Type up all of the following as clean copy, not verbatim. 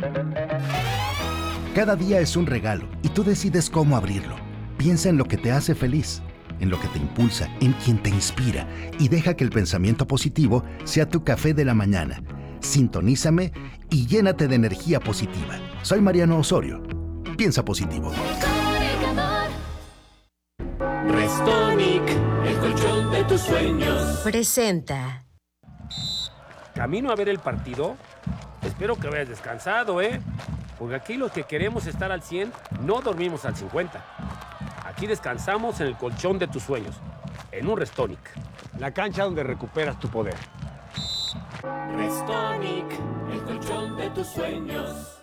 Cada día es un regalo y tú decides cómo abrirlo. Piensa en lo que te hace feliz, en lo que te impulsa, en quien te inspira y deja que el pensamiento positivo sea tu café de la mañana. Sintonízame y llénate de energía positiva. Soy Mariano Osorio. Piensa positivo. Restonic, el colchón de tus sueños. Presenta. Camino a ver el partido. Espero que hayas descansado, porque aquí los que queremos estar al 100 no dormimos al 50. Aquí descansamos en el colchón de tus sueños, en un Restonic. La cancha donde recuperas tu poder. Restonic, el colchón de tus sueños.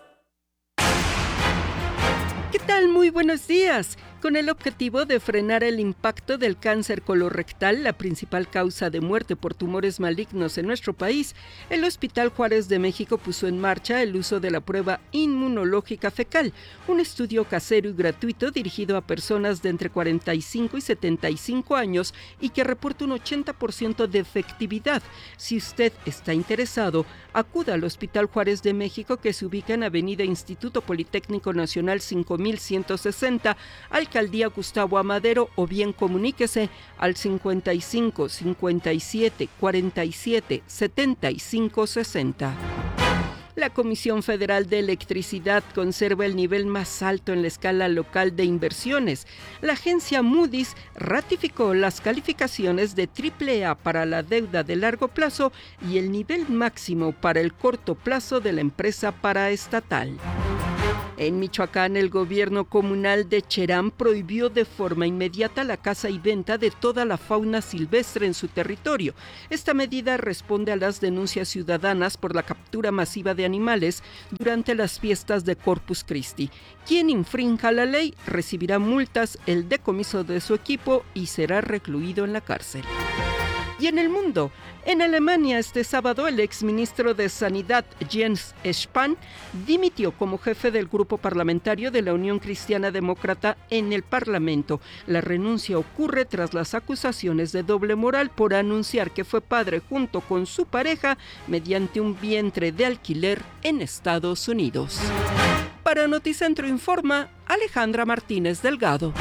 ¿Qué tal? Muy buenos días. Con el objetivo de frenar el impacto del cáncer colorectal, la principal causa de muerte por tumores malignos en nuestro país, el Hospital Juárez de México puso en marcha el uso de la prueba inmunológica fecal, un estudio casero y gratuito dirigido a personas de entre 45 y 75 años y que reporta un 80% de efectividad. Si usted está interesado, acuda al Hospital Juárez de México, que se ubica en Avenida Instituto Politécnico Nacional 5160, Alcaldía Gustavo Amadero, o bien comuníquese al 55 57 47 75 60. La Comisión Federal de Electricidad conserva el nivel más alto en la escala local de inversiones. La agencia Moody's ratificó las calificaciones de AAA para la deuda de largo plazo y el nivel máximo para el corto plazo de la empresa paraestatal. En Michoacán, el gobierno comunal de Cherán prohibió de forma inmediata la caza y venta de toda la fauna silvestre en su territorio. Esta medida responde a las denuncias ciudadanas por la captura masiva de animales durante las fiestas de Corpus Christi. Quien infrinja la ley recibirá multas, el decomiso de su equipo y será recluido en la cárcel. Y en el mundo, en Alemania este sábado el exministro de Sanidad Jens Spahn dimitió como jefe del grupo parlamentario de la Unión Cristiana Demócrata en el Parlamento. La renuncia ocurre tras las acusaciones de doble moral por anunciar que fue padre junto con su pareja mediante un vientre de alquiler en Estados Unidos. Para Noticentro Informa, Alejandra Martínez Delgado.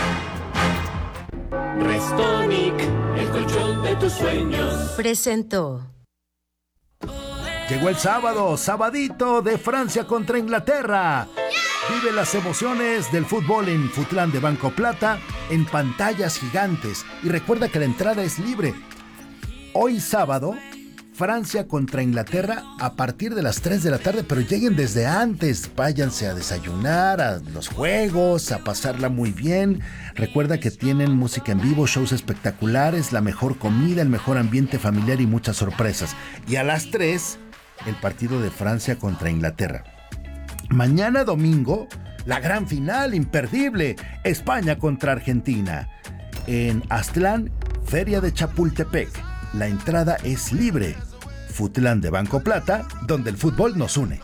Restonic, el colchón de tus sueños. Presentó. Llegó el sábado, sabadito de Francia contra Inglaterra. Vive las emociones del fútbol en Futlán de Banco Plata en pantallas gigantes. Y recuerda que la entrada es libre. Hoy sábado, Francia contra Inglaterra a partir de las 3 de la tarde, pero lleguen desde antes. Váyanse a desayunar, a los juegos, a pasarla muy bien. Recuerda que tienen música en vivo, shows espectaculares, la mejor comida, el mejor ambiente familiar y muchas sorpresas. Y a las 3, el partido de Francia contra Inglaterra. Mañana domingo, la gran final imperdible, España contra Argentina. En Aztlán, Feria de Chapultepec. La entrada es libre. Futlán de Banco Plata, donde el fútbol nos une.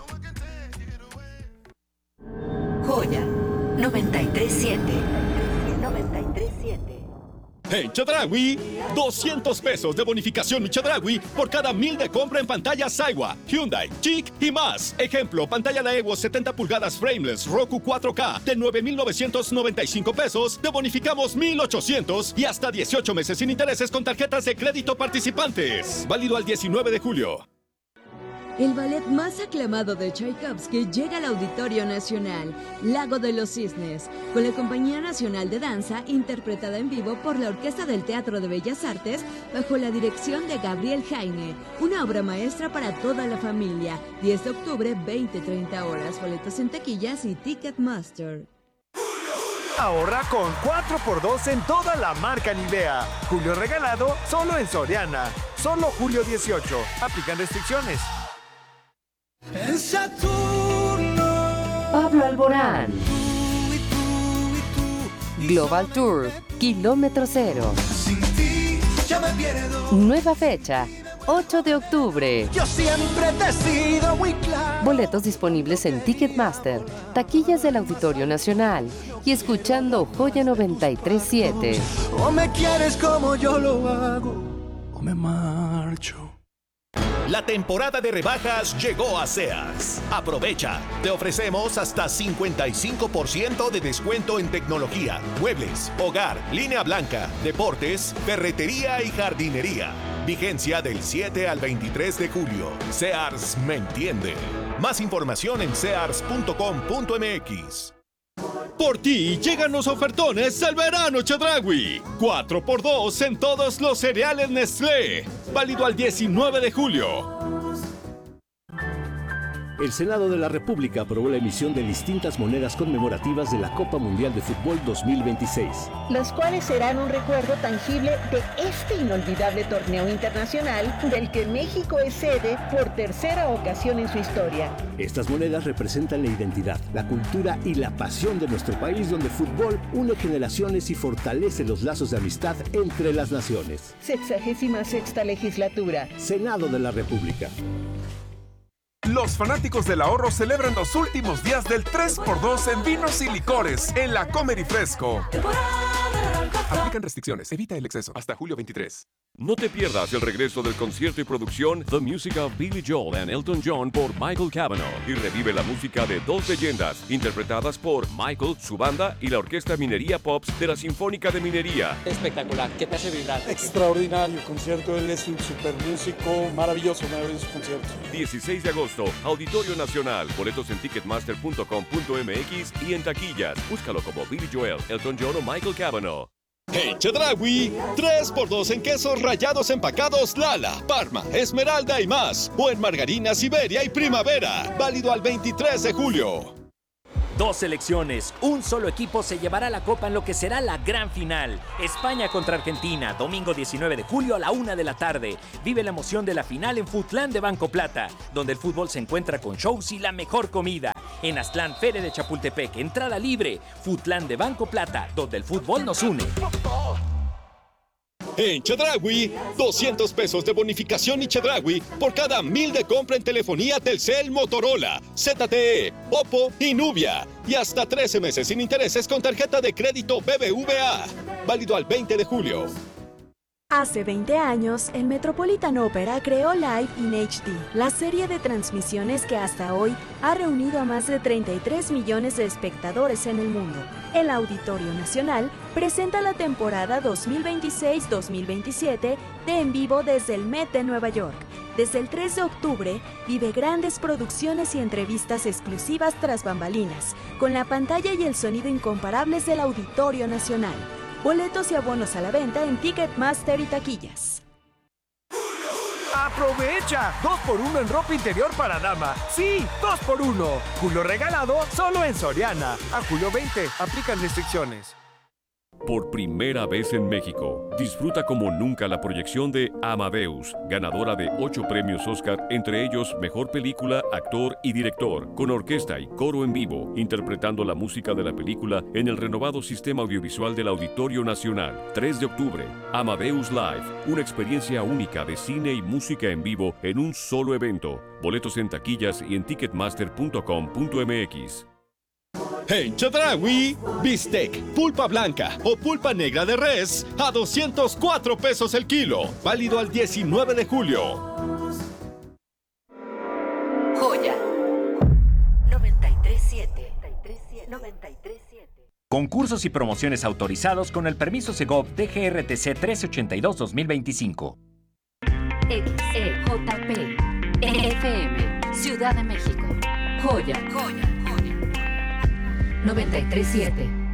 Joya 93.7. En Chedraui, 200 pesos de bonificación Mi Chedraui por cada 1,000 de compra en pantallas Saiwa, Hyundai, Chic y más. Ejemplo, pantalla Daewoo 70 pulgadas frameless Roku 4K de 9,995 pesos, te bonificamos 1,800 y hasta 18 meses sin intereses con tarjetas de crédito participantes. Válido al 19 de julio. El ballet más aclamado de Tchaikovsky llega al Auditorio Nacional, Lago de los Cisnes, con la Compañía Nacional de Danza, interpretada en vivo por la Orquesta del Teatro de Bellas Artes, bajo la dirección de Gabriel Jaime. Una obra maestra para toda la familia. 10 de octubre, 20-30 horas. Boletos en taquillas y Ticketmaster. Ahorra con 4x2 en toda la marca Nivea. Julio regalado solo en Soriana. Solo julio 18. Aplican restricciones. En Saturno. Pablo Alborán. Global Tour, Kilómetro Cero. Sin ti ya me pierdo. Nueva fecha, 8 de octubre. Yo siempre te he sido muy claro. Boletos disponibles en Ticketmaster, taquillas del Auditorio Nacional y escuchando Joya 93.7. O me quieres como yo lo hago, o me marcho. La temporada de rebajas llegó a Sears. Aprovecha. Te ofrecemos hasta 55% de descuento en tecnología, muebles, hogar, línea blanca, deportes, ferretería y jardinería. Vigencia del 7 al 23 de julio. Sears me entiende. Más información en sears.com.mx. Por ti llegan los ofertones del verano Chedraui. 4x2 en todos los cereales Nestlé. Válido al 19 de julio. El Senado de la República aprobó la emisión de distintas monedas conmemorativas de la Copa Mundial de Fútbol 2026. Las cuales serán un recuerdo tangible de este inolvidable torneo internacional del que México es sede por tercera ocasión en su historia. Estas monedas representan la identidad, la cultura y la pasión de nuestro país, donde el fútbol une generaciones y fortalece los lazos de amistad entre las naciones. 66ª legislatura. Senado de la República. Los fanáticos del ahorro celebran los últimos días del 3x2 en vinos y licores en la Comer y Fresco. Aplican restricciones, evita el exceso. Hasta julio 23. No te pierdas el regreso del concierto y producción The Music of Billy Joel and Elton John por Michael Cavanaugh y revive la música de dos leyendas interpretadas por Michael, su banda y la Orquesta Minería Pops de la Sinfónica de Minería. Espectacular, ¿qué te hace vibrar? Extraordinario concierto, él es un super músico, maravilloso concierto. 16 de agosto, Auditorio Nacional, boletos en ticketmaster.com.mx y en taquillas. Búscalo como Billy Joel, Elton John o Michael Cavanaugh. En Chedraui, 3x2 en quesos rallados empacados Lala, Parma, Esmeralda y más. O en margarina Siberia y Primavera. Válido al 23 de julio. Dos selecciones, un solo equipo se llevará la copa en lo que será la gran final. España contra Argentina, domingo 19 de julio a la 1 de la tarde. Vive la emoción de la final en Futlán de Banco Plata, donde el fútbol se encuentra con shows y la mejor comida. En Aztlán, Feria de Chapultepec, entrada libre. Futlán de Banco Plata, donde el fútbol nos une. En Chedraui, 200 pesos de bonificación y Chedraui por cada 1000 de compra en telefonía Telcel, Motorola, ZTE, Oppo y Nubia. Y hasta 13 meses sin intereses con tarjeta de crédito BBVA. Válido al 20 de julio. Hace 20 años, el Metropolitan Opera creó Live in HD, la serie de transmisiones que hasta hoy ha reunido a más de 33 millones de espectadores en el mundo. El Auditorio Nacional presenta la temporada 2026-2027 de En Vivo desde el Met de Nueva York. Desde el 3 de octubre, vive grandes producciones y entrevistas exclusivas tras bambalinas, con la pantalla y el sonido incomparables del Auditorio Nacional. Boletos y abonos a la venta en Ticketmaster y taquillas. ¡Aprovecha! 2x1 en ropa interior para dama. ¡Sí! 2x1. Julio regalado solo en Soriana. A julio 20. Aplican restricciones. Por primera vez en México, disfruta como nunca la proyección de Amadeus, ganadora de 8 premios Oscar, entre ellos Mejor Película, Actor y Director, con orquesta y coro en vivo, interpretando la música de la película en el renovado sistema audiovisual del Auditorio Nacional. 3 de octubre, Amadeus Live, una experiencia única de cine y música en vivo en un solo evento. Boletos en taquillas y en ticketmaster.com.mx. En Chedraui, bistec, pulpa blanca o pulpa negra de res a 204 pesos el kilo. Válido al 19 de julio. Joya 93.7. Concursos y promociones autorizados con el permiso Segov DGRTC 1382-2025. XEJP FM, Ciudad de México. Joya 93.7.